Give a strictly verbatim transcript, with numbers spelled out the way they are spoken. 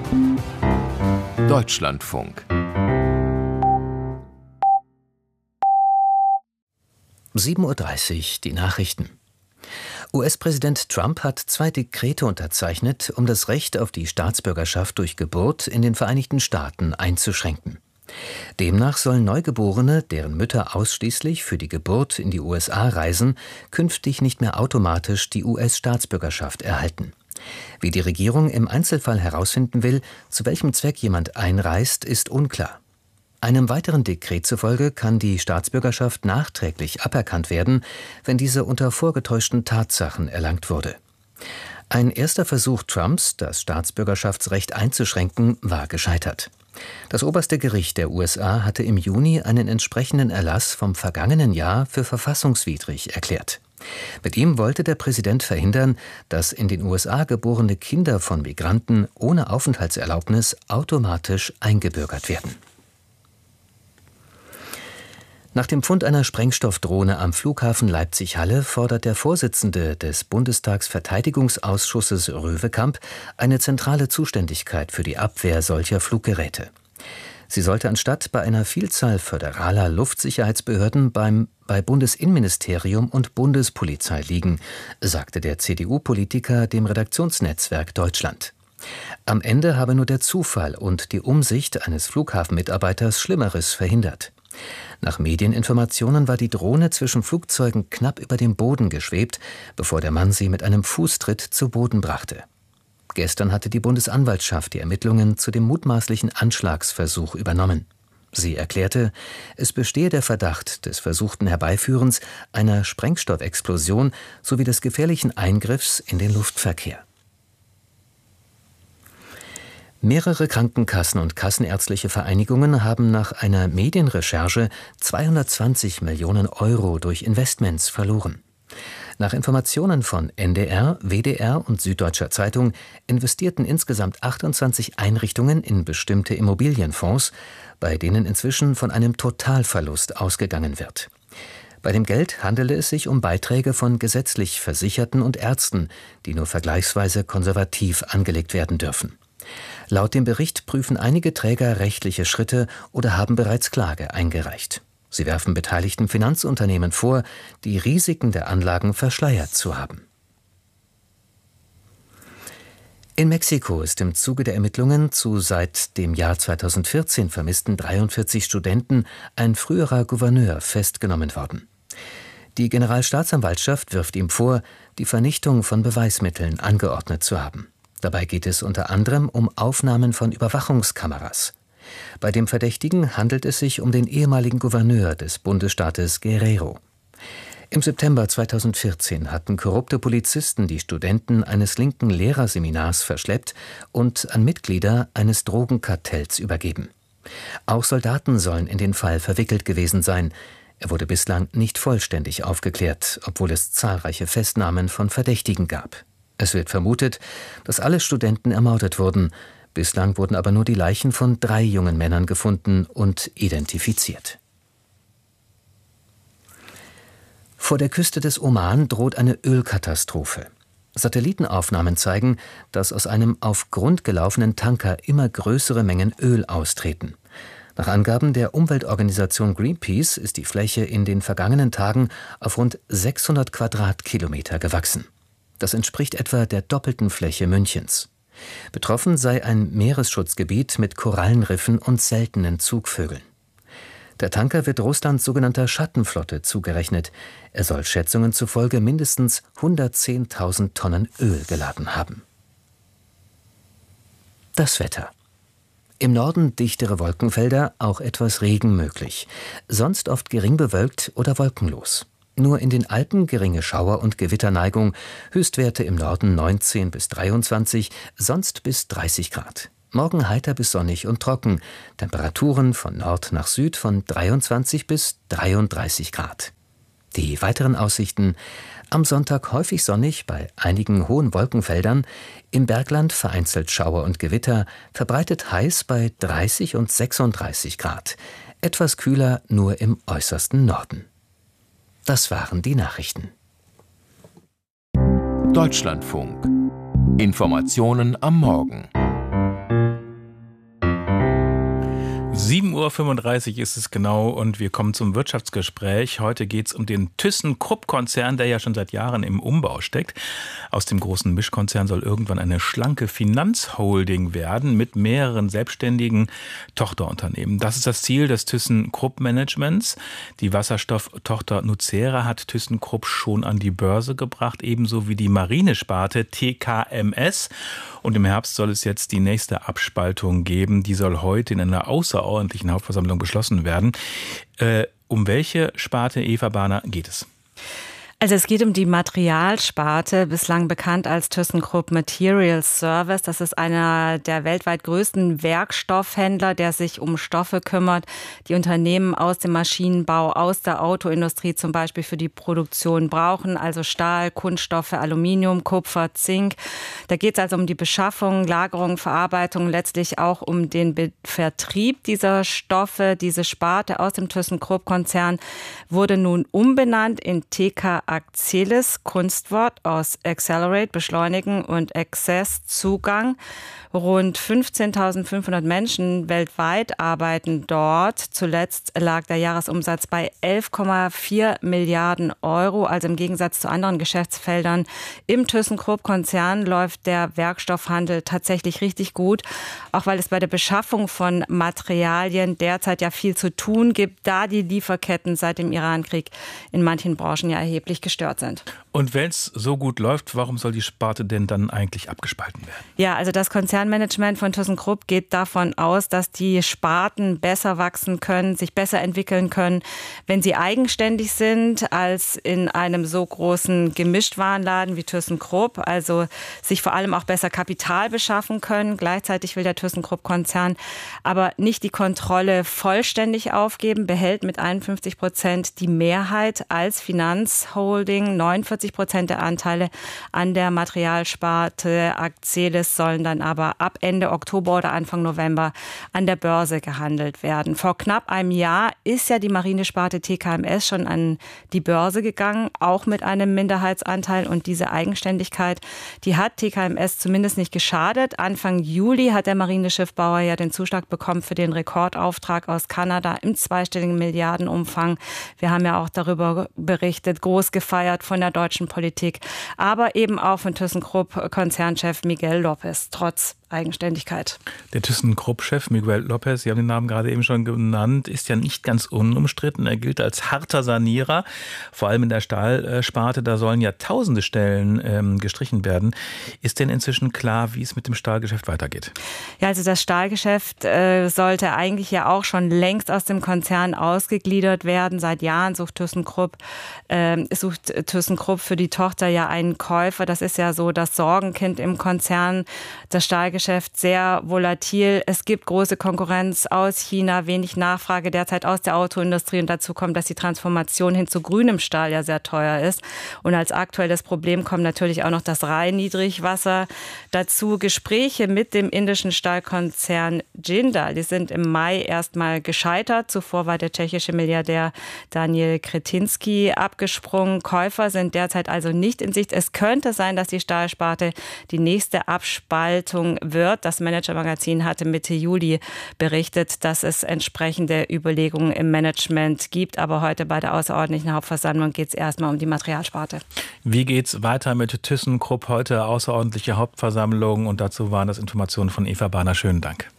Deutschlandfunk. sieben Uhr dreißig, die Nachrichten. U S-Präsident Trump hat zwei Dekrete unterzeichnet, um das Recht auf die Staatsbürgerschaft durch Geburt in den Vereinigten Staaten einzuschränken. Demnach sollen Neugeborene, deren Mütter ausschließlich für die Geburt in die U S A reisen, künftig nicht mehr automatisch die U S-Staatsbürgerschaft erhalten. Wie die Regierung im Einzelfall herausfinden will, zu welchem Zweck jemand einreist, ist unklar. Einem weiteren Dekret zufolge kann die Staatsbürgerschaft nachträglich aberkannt werden, wenn diese unter vorgetäuschten Tatsachen erlangt wurde. Ein erster Versuch Trumps, das Staatsbürgerschaftsrecht einzuschränken, war gescheitert. Das oberste Gericht der U S A hatte im Juni einen entsprechenden Erlass vom vergangenen Jahr für verfassungswidrig erklärt. Mit ihm wollte der Präsident verhindern, dass in den U S A geborene Kinder von Migranten ohne Aufenthaltserlaubnis automatisch eingebürgert werden. Nach dem Fund einer Sprengstoffdrohne am Flughafen Leipzig-Halle fordert der Vorsitzende des Bundestagsverteidigungsausschusses Röwekamp eine zentrale Zuständigkeit für die Abwehr solcher Fluggeräte. Sie sollte anstatt bei einer Vielzahl föderaler Luftsicherheitsbehörden beim bei Bundesinnenministerium und Bundespolizei liegen, sagte der C D U-Politiker dem Redaktionsnetzwerk Deutschland. Am Ende habe nur der Zufall und die Umsicht eines Flughafenmitarbeiters Schlimmeres verhindert. Nach Medieninformationen war die Drohne zwischen Flugzeugen knapp über dem Boden geschwebt, bevor der Mann sie mit einem Fußtritt zu Boden brachte. Gestern hatte die Bundesanwaltschaft die Ermittlungen zu dem mutmaßlichen Anschlagsversuch übernommen. Sie erklärte, es bestehe der Verdacht des versuchten Herbeiführens einer Sprengstoffexplosion sowie des gefährlichen Eingriffs in den Luftverkehr. Mehrere Krankenkassen und kassenärztliche Vereinigungen haben nach einer Medienrecherche zweihundertzwanzig Millionen Euro durch Investments verloren. Nach Informationen von N D R, W D R und Süddeutscher Zeitung investierten insgesamt achtundzwanzig Einrichtungen in bestimmte Immobilienfonds, bei denen inzwischen von einem Totalverlust ausgegangen wird. Bei dem Geld handele es sich um Beiträge von gesetzlich Versicherten und Ärzten, die nur vergleichsweise konservativ angelegt werden dürfen. Laut dem Bericht prüfen einige Träger rechtliche Schritte oder haben bereits Klage eingereicht. Sie werfen beteiligten Finanzunternehmen vor, die Risiken der Anlagen verschleiert zu haben. In Mexiko ist im Zuge der Ermittlungen zu seit dem Jahr zweitausendvierzehn vermissten dreiundvierzig Studenten ein früherer Gouverneur festgenommen worden. Die Generalstaatsanwaltschaft wirft ihm vor, die Vernichtung von Beweismitteln angeordnet zu haben. Dabei geht es unter anderem um Aufnahmen von Überwachungskameras. Bei dem Verdächtigen handelt es sich um den ehemaligen Gouverneur des Bundesstaates Guerrero. Im September zweitausendvierzehn hatten korrupte Polizisten die Studenten eines linken Lehrerseminars verschleppt und an Mitglieder eines Drogenkartells übergeben. Auch Soldaten sollen in den Fall verwickelt gewesen sein. Er wurde bislang nicht vollständig aufgeklärt, obwohl es zahlreiche Festnahmen von Verdächtigen gab. Es wird vermutet, dass alle Studenten ermordet wurden. Bislang wurden aber nur die Leichen von drei jungen Männern gefunden und identifiziert. Vor der Küste des Oman droht eine Ölkatastrophe. Satellitenaufnahmen zeigen, dass aus einem auf Grund gelaufenen Tanker immer größere Mengen Öl austreten. Nach Angaben der Umweltorganisation Greenpeace ist die Fläche in den vergangenen Tagen auf rund sechshundert Quadratkilometer gewachsen. Das entspricht etwa der doppelten Fläche Münchens. Betroffen sei ein Meeresschutzgebiet mit Korallenriffen und seltenen Zugvögeln. Der Tanker wird Russlands sogenannter Schattenflotte zugerechnet. Er soll Schätzungen zufolge mindestens hundertzehntausend Tonnen Öl geladen haben. Das Wetter. Im Norden dichtere Wolkenfelder, auch etwas Regen möglich. Sonst oft gering bewölkt oder wolkenlos. Nur in den Alpen geringe Schauer- und Gewitterneigung, Höchstwerte im Norden neunzehn bis dreiundzwanzig, sonst bis dreißig Grad. Morgen heiter bis sonnig und trocken, Temperaturen von Nord nach Süd von dreiundzwanzig bis dreiunddreißig Grad. Die weiteren Aussichten: am Sonntag häufig sonnig bei einigen hohen Wolkenfeldern, im Bergland vereinzelt Schauer und Gewitter, verbreitet heiß bei dreißig und sechsunddreißig Grad, etwas kühler nur im äußersten Norden. Das waren die Nachrichten. Deutschlandfunk. Informationen am Morgen. Uhr fünfunddreißig ist es genau und wir kommen zum Wirtschaftsgespräch. Heute geht es um den ThyssenKrupp-Konzern, der ja schon seit Jahren im Umbau steckt. Aus dem großen Mischkonzern soll irgendwann eine schlanke Finanzholding werden mit mehreren selbstständigen Tochterunternehmen. Das ist das Ziel des ThyssenKrupp-Managements. Die Wasserstofftochter nucera hat ThyssenKrupp schon an die Börse gebracht, ebenso wie die Marinesparte T K M S. Und im Herbst soll es jetzt die nächste Abspaltung geben. Die soll heute in einer außerordentlichen Hauptversammlung beschlossen werden. Äh, um welche Sparte, Eva Bahner, geht es? Also es geht um die Materialsparte, bislang bekannt als ThyssenKrupp Materials Service. Das ist einer der weltweit größten Werkstoffhändler, der sich um Stoffe kümmert, die Unternehmen aus dem Maschinenbau, aus der Autoindustrie zum Beispiel für die Produktion brauchen. Also Stahl, Kunststoffe, Aluminium, Kupfer, Zink. Da geht es also um die Beschaffung, Lagerung, Verarbeitung, letztlich auch um den Be- Vertrieb dieser Stoffe. Diese Sparte aus dem ThyssenKrupp-Konzern wurde nun umbenannt in T K Accelis, Kunstwort aus Accelerate, Beschleunigen und Access, Zugang. Rund fünfzehntausendfünfhundert Menschen weltweit arbeiten dort. Zuletzt lag der Jahresumsatz bei elf Komma vier Milliarden Euro. Also im Gegensatz zu anderen Geschäftsfeldern im ThyssenKrupp-Konzern läuft der Werkstoffhandel tatsächlich richtig gut. Auch weil es bei der Beschaffung von Materialien derzeit ja viel zu tun gibt, da die Lieferketten seit dem Irankrieg in manchen Branchen ja erheblich gestört sind. Und wenn es so gut läuft, warum soll die Sparte denn dann eigentlich abgespalten werden? Ja, also das Konzernmanagement von ThyssenKrupp geht davon aus, dass die Sparten besser wachsen können, sich besser entwickeln können, wenn sie eigenständig sind, als in einem so großen Gemischtwarenladen wie ThyssenKrupp. Also sich vor allem auch besser Kapital beschaffen können. Gleichzeitig will der ThyssenKrupp-Konzern aber nicht die Kontrolle vollständig aufgeben, behält mit einundfünfzig Prozent die Mehrheit als Finanzholding. neunundvierzig Prozent der Anteile an der Materialsparte Accelis sollen dann aber ab Ende Oktober oder Anfang November an der Börse gehandelt werden. Vor knapp einem Jahr ist ja die Marinesparte T K M S schon an die Börse gegangen, auch mit einem Minderheitsanteil. Und diese Eigenständigkeit, die hat T K M S zumindest nicht geschadet. Anfang Juli hat der Marineschiffbauer ja den Zuschlag bekommen für den Rekordauftrag aus Kanada im zweistelligen Milliardenumfang. Wir haben ja auch darüber berichtet, groß gefeiert von der deutschen Politik, aber eben auch von ThyssenKrupp-Konzernchef Miguel López, trotz Eigenständigkeit. Der ThyssenKrupp-Chef Miguel López, Sie haben den Namen gerade eben schon genannt, ist ja nicht ganz unumstritten. Er gilt als harter Sanierer, vor allem in der Stahlsparte. Da sollen ja tausende Stellen ähm, gestrichen werden. Ist denn inzwischen klar, wie es mit dem Stahlgeschäft weitergeht? Ja, also das Stahlgeschäft äh, sollte eigentlich ja auch schon längst aus dem Konzern ausgegliedert werden. Seit Jahren sucht ThyssenKrupp, äh, sucht ThyssenKrupp für die Tochter ja einen Käufer. Das ist ja so das Sorgenkind im Konzern. Das Stahlgeschäft Geschäft sehr volatil. Es gibt große Konkurrenz aus China, wenig Nachfrage derzeit aus der Autoindustrie und dazu kommt, dass die Transformation hin zu grünem Stahl ja sehr teuer ist. Und als aktuelles Problem kommt natürlich auch noch das Rhein-Niedrigwasser dazu. Gespräche mit dem indischen Stahlkonzern Jindal, die sind im Mai erstmal gescheitert. Zuvor war der tschechische Milliardär Daniel Kretinsky abgesprungen. Käufer sind derzeit also nicht in Sicht. Es könnte sein, dass die Stahlsparte die nächste Abspaltung wird. Das Manager-Magazin hatte Mitte Juli berichtet, dass es entsprechende Überlegungen im Management gibt. Aber heute bei der außerordentlichen Hauptversammlung geht es erstmal um die Materialsparte. Wie geht es weiter mit ThyssenKrupp? Heute außerordentliche Hauptversammlung und dazu waren das Informationen von Eva Bahner. Schönen Dank.